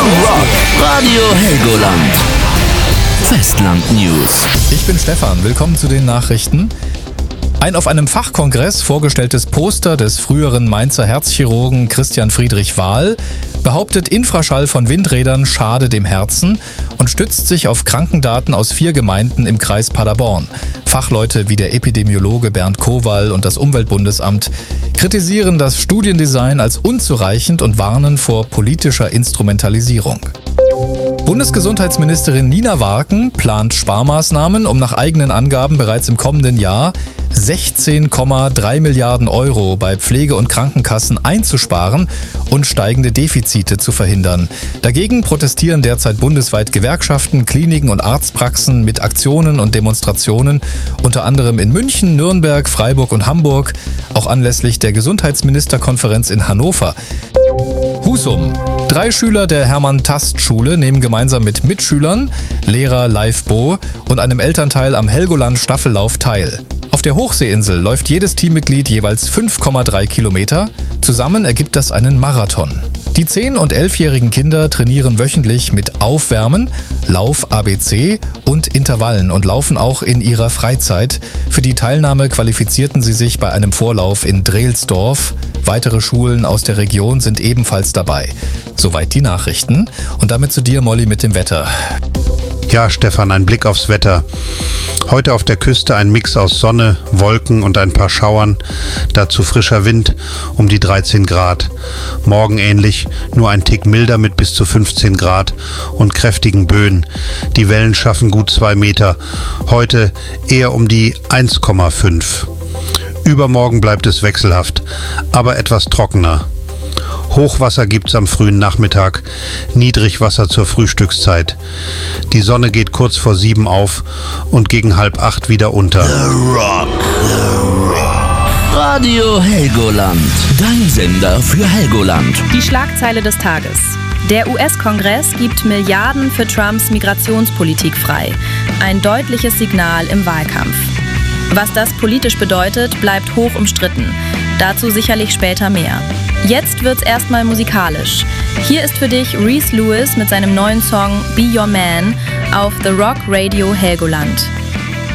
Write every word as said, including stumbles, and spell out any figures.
Rock Radio Helgoland. Festland News. Ich bin Stefan, willkommen zu den Nachrichten. Ein auf einem Fachkongress vorgestelltes Poster des früheren Mainzer Herzchirurgen Christian Friedrich Wahl behauptet, Infraschall von Windrädern schade dem Herzen und stützt sich auf Krankendaten aus vier Gemeinden im Kreis Paderborn. Fachleute wie der Epidemiologe Bernd Kowal und das Umweltbundesamt kritisieren das Studiendesign als unzureichend und warnen vor politischer Instrumentalisierung. Bundesgesundheitsministerin Nina Warken plant Sparmaßnahmen, um nach eigenen Angaben bereits im kommenden Jahr sechzehn Komma drei Milliarden Euro bei Pflege- und Krankenkassen einzusparen und steigende Defizite zu verhindern. Dagegen protestieren derzeit bundesweit Gewerkschaften, Kliniken und Arztpraxen mit Aktionen und Demonstrationen, unter anderem in München, Nürnberg, Freiburg und Hamburg, auch anlässlich der Gesundheitsministerkonferenz in Hannover. Husum. Drei Schüler der Hermann-Tast-Schule nehmen gemeinsam mit Mitschülern, Lehrer Leif Bo und einem Elternteil am Helgoland-Staffellauf teil. Auf der Hochseeinsel läuft jedes Teammitglied jeweils fünf Komma drei Kilometer. Zusammen ergibt das einen Marathon. Die zehn- und elfjährigen Kinder trainieren wöchentlich mit Aufwärmen, Lauf-A B C und Intervallen und laufen auch in ihrer Freizeit. Für die Teilnahme qualifizierten sie sich bei einem Vorlauf in Drelsdorf. Weitere Schulen aus der Region sind ebenfalls dabei. Soweit die Nachrichten. Und damit zu dir, Molly, mit dem Wetter. Ja, Stefan, ein Blick aufs Wetter. Heute auf der Küste ein Mix aus Sonne, Wolken und ein paar Schauern, dazu frischer Wind um die dreizehn Grad. Morgen ähnlich, nur ein Tick milder mit bis zu fünfzehn Grad und kräftigen Böen. Die Wellen schaffen gut zwei Meter, heute eher um die eins Komma fünf. Übermorgen bleibt es wechselhaft, aber etwas trockener. Hochwasser gibt's am frühen Nachmittag, Niedrigwasser zur Frühstückszeit. Die Sonne geht kurz vor sieben auf und gegen halb acht wieder unter. The Rock, The Rock. Radio Helgoland, dein Sender für Helgoland. Die Schlagzeile des Tages. Der U S-Kongress gibt Milliarden für Trumps Migrationspolitik frei. Ein deutliches Signal im Wahlkampf. Was das politisch bedeutet, bleibt hoch umstritten. Dazu sicherlich später mehr. Jetzt wird's erstmal musikalisch. Hier ist für dich Reese Lewis mit seinem neuen Song Be Your Man auf The Rock Radio Helgoland.